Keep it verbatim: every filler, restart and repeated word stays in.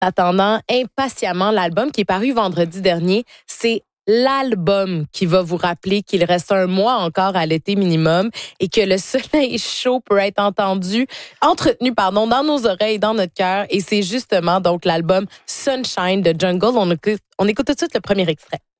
Attendant impatiemment l'album qui est paru vendredi dernier. C'est l'album qui va vous rappeler qu'il reste un mois encore à l'été minimum et que le soleil chaud peut être entendu, entretenu, pardon, dans nos oreilles, dans notre cœur. Et c'est justement donc l'album Sunshine de Jungle. On écoute, on écoute tout de suite le premier extrait.